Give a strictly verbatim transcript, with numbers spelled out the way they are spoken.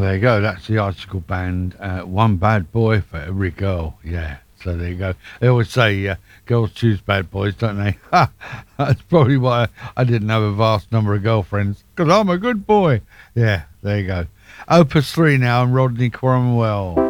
Well, there you go. That's the article band. Uh, one bad boy for every girl. Yeah. So there you go. They always say uh, girls choose bad boys, don't they? Ha! That's probably why I didn't have a vast number of girlfriends, because I'm a good boy. Yeah, there you go. Opus three now and Rodney Cromwell.